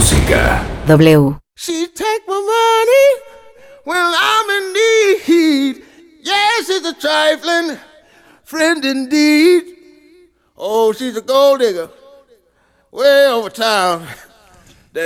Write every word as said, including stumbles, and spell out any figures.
música. W. She take my money when I'm in need. Yes, she's a trifling friend indeed. Oh, she's a gold digger way over town.